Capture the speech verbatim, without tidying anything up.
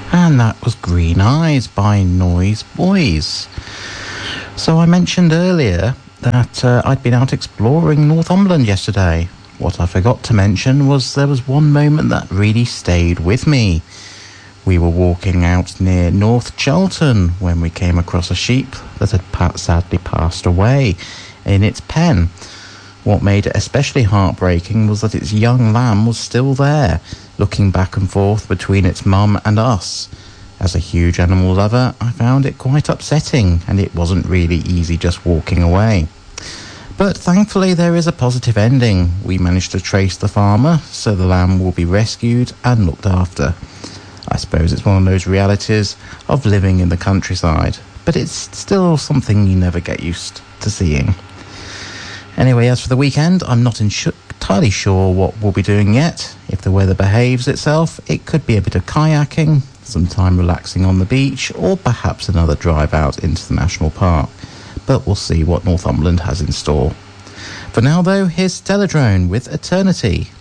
And that was Green Eyes by Noise Boys. So I mentioned earlier that uh, I'd been out exploring Northumberland yesterday. What I forgot to mention was there was one moment that really stayed with me. We were walking out near North Chelton when we came across a sheep that had pa- sadly passed away in its pen. What made it especially heartbreaking was that its young lamb was still there, looking back and forth between its mum and us. As a huge animal lover, I found it quite upsetting, and it wasn't really easy just walking away. But thankfully there is a positive ending. We managed to trace the farmer, so the lamb will be rescued and looked after. I suppose it's one of those realities of living in the countryside, but it's still something you never get used to seeing. Anyway, as for the weekend, I'm not in sh- entirely sure what we'll be doing yet. If the weather behaves itself, it could be a bit of kayaking, some time relaxing on the beach, or perhaps another drive out into the national park. But we'll see what Northumberland has in store. For now, though, here's Stelladrone with Eternity.